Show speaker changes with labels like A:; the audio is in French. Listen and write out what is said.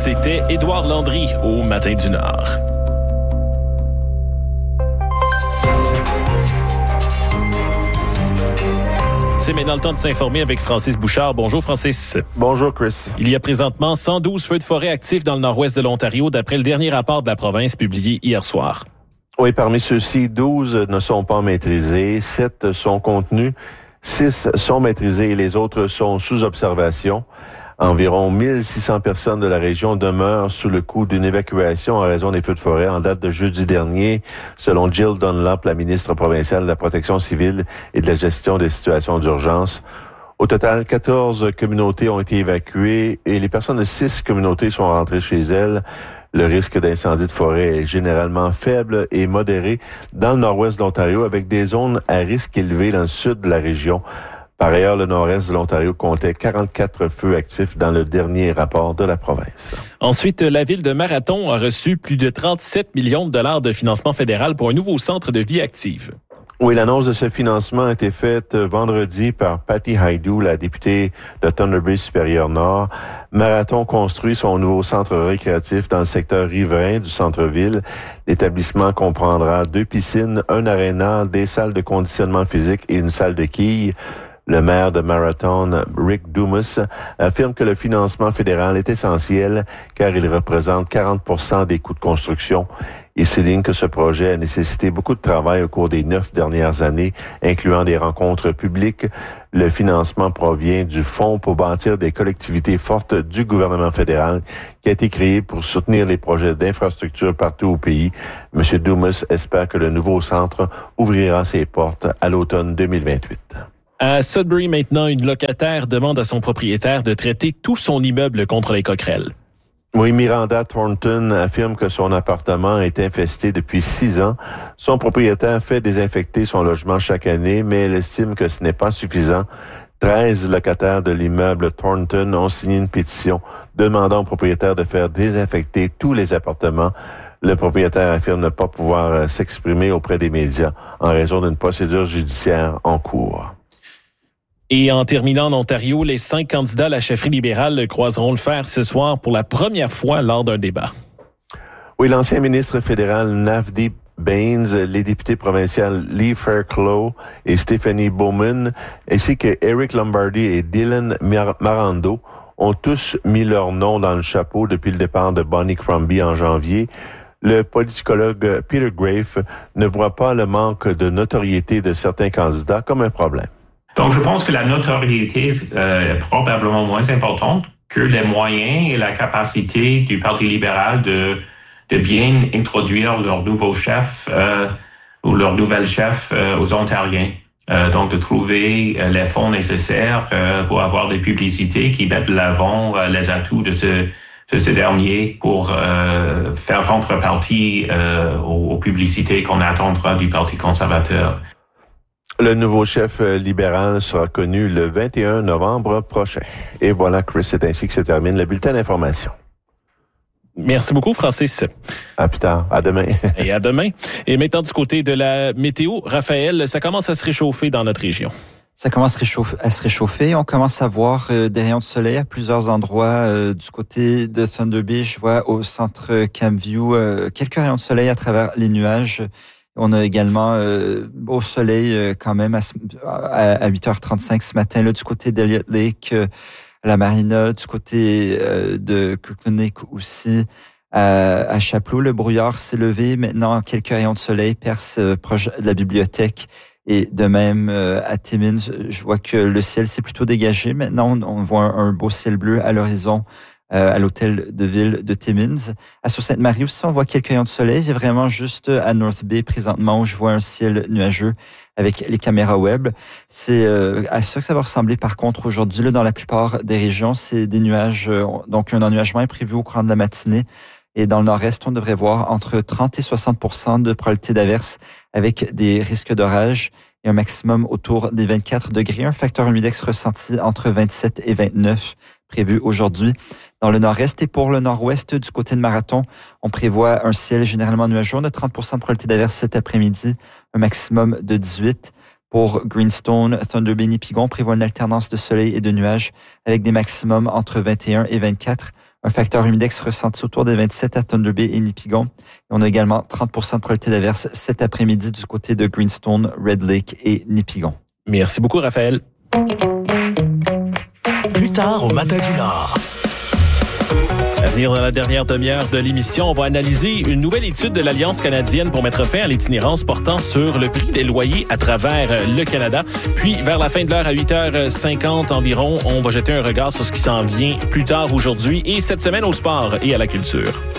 A: c'était Édouard Landry au Matin du Nord. C'est maintenant le temps de s'informer avec Francis Bouchard. Bonjour Francis.
B: Bonjour Chris.
A: Il y a présentement 112 feux de forêt actifs dans le nord-ouest de l'Ontario d'après le dernier rapport de la province publié hier soir.
B: Oui, parmi ceux-ci, 12 ne sont pas maîtrisés, 7 sont contenus, 6 sont maîtrisés et les autres sont sous observation. Environ 1600 personnes de la région demeurent sous le coup d'une évacuation en raison des feux de forêt en date de jeudi dernier, selon Jill Dunlop, la ministre provinciale de la Protection civile et de la gestion des situations d'urgence. Au total, 14 communautés ont été évacuées et les personnes de 6 communautés sont rentrées chez elles. Le risque d'incendie de forêt est généralement faible et modéré dans le nord-ouest de l'Ontario avec des zones à risque élevé dans le sud de la région. Par ailleurs, le nord-est de l'Ontario comptait 44 feux actifs dans le dernier rapport de la province.
A: Ensuite, la ville de Marathon a reçu plus de 37 millions de dollars de financement fédéral pour un nouveau centre de vie active.
B: Oui, l'annonce de ce financement a été faite vendredi par Patty Haidou, la députée de Thunder Bay Supérieur-Nord. Marathon construit son nouveau centre récréatif dans le secteur riverain du centre-ville. L'établissement comprendra 2 piscines, un aréna, des salles de conditionnement physique et une salle de quilles. Le maire de Marathon, Rick Dumas, affirme que le financement fédéral est essentiel car il représente 40% des coûts de construction. Il souligne que ce projet a nécessité beaucoup de travail au cours des 9 dernières années, incluant des rencontres publiques. Le financement provient du Fonds pour bâtir des collectivités fortes du gouvernement fédéral qui a été créé pour soutenir les projets d'infrastructure partout au pays. M. Dumas espère que le nouveau centre ouvrira ses portes à l'automne 2028.
A: À Sudbury, maintenant, une locataire demande à son propriétaire de traiter tout son immeuble contre les coquerelles.
B: Oui, Miranda Thornton affirme que son appartement est infesté depuis 6 ans. Son propriétaire fait désinfecter son logement chaque année, mais elle estime que ce n'est pas suffisant. 13 locataires de l'immeuble Thornton ont signé une pétition demandant au propriétaire de faire désinfecter tous les appartements. Le propriétaire affirme ne pas pouvoir s'exprimer auprès des médias en raison d'une procédure judiciaire en cours.
A: Et en terminant en Ontario, les 5 candidats à la chefferie libérale croiseront le fer ce soir pour la première fois lors d'un débat.
B: Oui, l'ancien ministre fédéral Navdeep Bains, les députés provinciaux Lee Fairclough et Stephanie Bowman, ainsi que Eric Lombardi et Dylan Marando, ont tous mis leur nom dans le chapeau depuis le départ de Bonnie Crombie en janvier. Le politicologue Peter Grafe ne voit pas le manque de notoriété de certains candidats comme un problème.
C: Donc, je pense que la notoriété est probablement moins importante que les moyens et la capacité du Parti libéral de bien introduire leur nouveau chef ou leur nouvelle chef aux Ontariens. Donc, de trouver les fonds nécessaires pour avoir des publicités qui mettent de l'avant les atouts de ce dernier pour faire contrepartie aux publicités qu'on attendra du Parti conservateur.
B: Le nouveau chef libéral sera connu le 21 novembre prochain. Et voilà, Chris, c'est ainsi que se termine le bulletin d'information.
A: Merci beaucoup, Francis.
B: À plus tard. À demain.
A: Et à demain. Et maintenant, du côté de la météo, Raphaël, ça commence à se réchauffer dans notre région.
D: Ça commence à se réchauffer. On commence à voir des rayons de soleil à plusieurs endroits. Du côté de Thunder Bay, je vois au centre Camview quelques rayons de soleil à travers les nuages. On a également beau soleil quand même à 8h35 ce matin là, du côté d'Elliott Lake, à la marina, du côté de Kirkland Lake aussi, à Chapleau. Le brouillard s'est levé. Maintenant, quelques rayons de soleil percent proche de la bibliothèque. Et de même, à Timmins, je vois que le ciel s'est plutôt dégagé. Maintenant, on voit un beau ciel bleu à l'horizon. À l'hôtel de ville de Timmins. À Sault-Sainte-Marie aussi, on voit quelques rayons de soleil. C'est vraiment juste à North Bay présentement où je vois un ciel nuageux avec les caméras web. C'est à ça que ça va ressembler par contre aujourd'hui. Là, dans la plupart des régions, c'est des nuages. Donc, un ennuagement est prévu au courant de la matinée. Et dans le nord-est, on devrait voir entre 30 et 60% de probabilité d'averse avec des risques d'orage et un maximum autour des 24 degrés. Un facteur humidex ressenti entre 27 et 29 prévu aujourd'hui. Dans le nord-est et pour le nord-ouest du côté de Marathon, on prévoit un ciel généralement nuageux de 30% de probabilité d'averse cet après-midi, un maximum de 18. Pour Greenstone, Thunder Bay, Nipigon, on prévoit une alternance de soleil et de nuages avec des maximums entre 21 et 24, Un facteur humidex ressenti autour des 27 à Thunder Bay et Nipigon. Et on a également 30% de probabilité d'averse cet après-midi du côté de Greenstone, Red Lake et Nipigon.
A: Merci beaucoup, Raphaël.
E: Plus tard au Matin du Nord.
A: À venir dans la dernière demi-heure de l'émission, on va analyser une nouvelle étude de l'Alliance canadienne pour mettre fin à l'itinérance portant sur le prix des loyers à travers le Canada. Puis, vers la fin de l'heure, à 8h50 environ, on va jeter un regard sur ce qui s'en vient plus tard aujourd'hui et cette semaine au sport et à la culture.